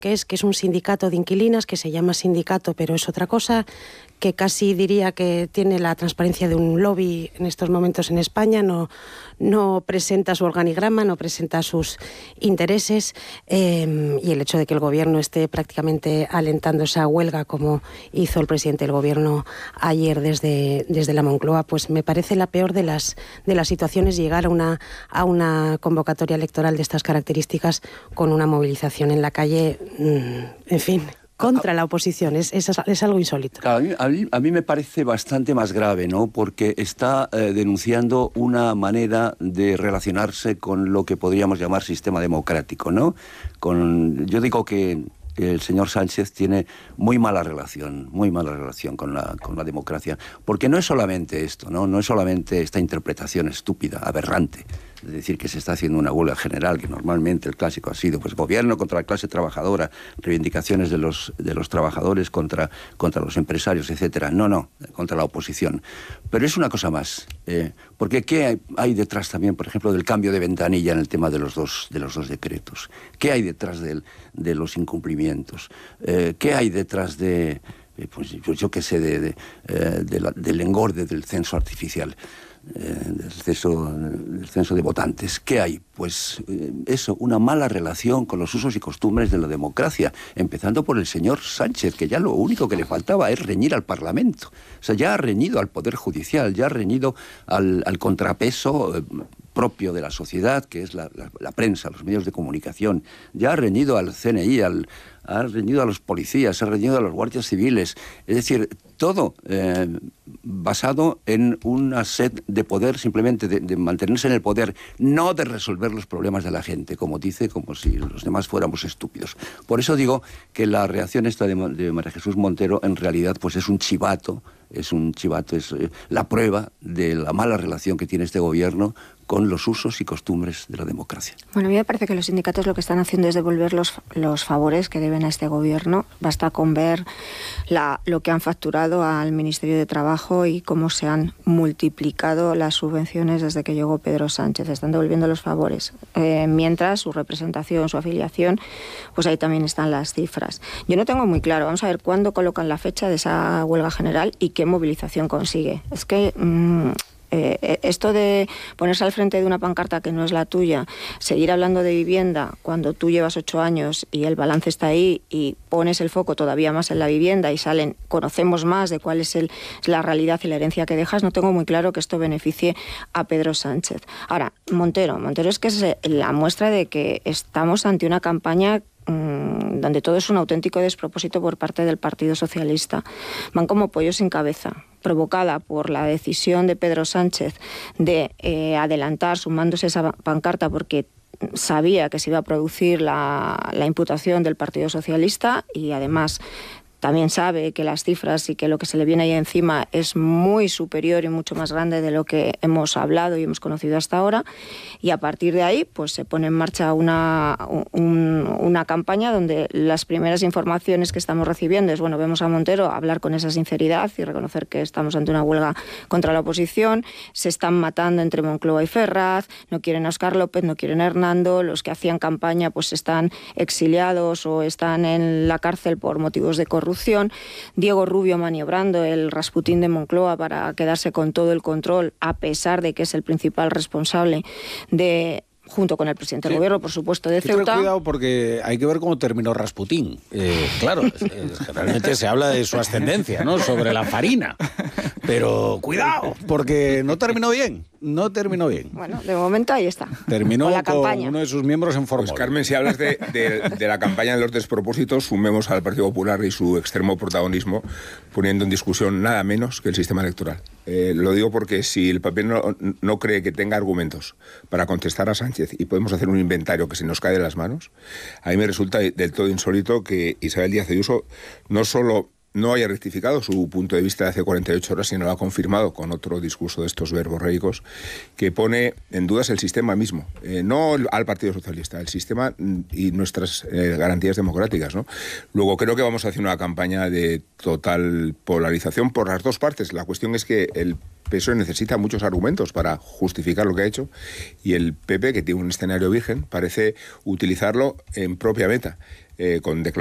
que es un sindicato de inquilinas, que se llama sindicato, pero es otra cosa, que casi diría que tiene la transparencia de un lobby en estos momentos en España, no presenta su organigrama, no presenta sus intereses, y el hecho de que el gobierno esté prácticamente alentando esa huelga, como hizo el presidente del gobierno ayer desde la Moncloa, pues me parece la peor de las situaciones, llegar a una convocatoria electoral de estas características con una movilización en la calle, en fin, contra la oposición. Es algo insólito. Claro, a mí me parece bastante más grave, ¿no? Porque está denunciando una manera de relacionarse con lo que podríamos llamar sistema democrático, ¿no? Yo digo que el señor Sánchez tiene muy mala relación con la democracia, porque no es solamente esto, ¿no? No es solamente esta interpretación estúpida, aberrante, de decir que se está haciendo una huelga general, que normalmente el clásico ha sido pues gobierno contra la clase trabajadora, reivindicaciones de los trabajadores contra los empresarios, etcétera. No, contra la oposición. Pero es una cosa más, porque ¿qué hay detrás también, por ejemplo, del cambio de ventanilla en el tema de los dos decretos? ¿Qué hay detrás de los incumplimientos? ¿Qué hay detrás de, pues yo qué sé, del engorde del censo artificial? Del censo de votantes. ¿Qué hay? Pues eso, una mala relación con los usos y costumbres de la democracia, empezando por el señor Sánchez, que ya lo único que le faltaba es reñir al Parlamento. O sea, ya ha reñido al Poder Judicial, ya ha reñido al contrapeso propio de la sociedad, que es la prensa, los medios de comunicación, ya ha reñido al CNI, ha reñido a los policías, ha reñido a los guardias civiles, es decir, todo basado en una sed de poder, simplemente de mantenerse en el poder, no de resolver los problemas de la gente, como dice, como si los demás fuéramos estúpidos. Por eso digo que la reacción esta de María Jesús Montero en realidad pues es un chivato, es la prueba de la mala relación que tiene este gobierno con los usos y costumbres de la democracia. Bueno, a mí me parece que los sindicatos lo que están haciendo es devolver los favores que deben a este gobierno. Basta con ver lo que han facturado al Ministerio de Trabajo y cómo se han multiplicado las subvenciones desde que llegó Pedro Sánchez. Están devolviendo los favores. Mientras su representación, su afiliación, pues ahí también están las cifras. Yo no tengo muy claro. Vamos a ver cuándo colocan la fecha de esa huelga general y qué movilización consigue. Es que esto de ponerse al frente de una pancarta que no es la tuya, seguir hablando de vivienda cuando tú llevas 8 años y el balance está ahí y pones el foco todavía más en la vivienda y conocemos más de cuál es la realidad y la herencia que dejas, no tengo muy claro que esto beneficie a Pedro Sánchez. Ahora, Montero es que es la muestra de que estamos ante una campaña donde todo es un auténtico despropósito por parte del Partido Socialista. Van como pollos sin cabeza, provocada por la decisión de Pedro Sánchez de adelantar sumándose esa pancarta porque sabía que se iba a producir la imputación del Partido Socialista y además también sabe que las cifras y que lo que se le viene ahí encima es muy superior y mucho más grande de lo que hemos hablado y hemos conocido hasta ahora. Y a partir de ahí, pues se pone en marcha una campaña donde las primeras informaciones que estamos recibiendo es, bueno, vemos a Montero hablar con esa sinceridad y reconocer que estamos ante una huelga contra la oposición. Se están matando entre Moncloa y Ferraz, no quieren a Óscar López, no quieren a Hernando, los que hacían campaña pues están exiliados o están en la cárcel por motivos de corrupción. Diego Rubio maniobrando el Rasputín de Moncloa para quedarse con todo el control, a pesar de que es el principal responsable junto con el presidente del gobierno, por supuesto, de Ceuta. Ten cuidado porque hay que ver cómo terminó Rasputín. Claro, realmente se habla de su ascendencia, ¿no? Sobre la farina. Pero cuidado, porque no terminó bien. Bueno, de momento ahí está. Terminó con uno de sus miembros en Formol. Pues Carmen, si hablas de la campaña de los despropósitos, sumemos al Partido Popular y su extremo protagonismo, poniendo en discusión nada menos que el sistema electoral. Lo digo porque si el PP no cree que tenga argumentos para contestar a Sánchez y podemos hacer un inventario que se nos cae de las manos, a mí me resulta del todo insólito que Isabel Díaz Ayuso no solo no haya rectificado su punto de vista de hace 48 horas, sino lo ha confirmado con otro discurso de estos verborreicos que pone en dudas el sistema mismo, no al Partido Socialista, el sistema y nuestras garantías democráticas, ¿no? Luego creo que vamos a hacer una campaña de total polarización por las dos partes. La cuestión es que el PSOE necesita muchos argumentos para justificar lo que ha hecho y el PP, que tiene un escenario virgen, parece utilizarlo en propia meta. con declaraciones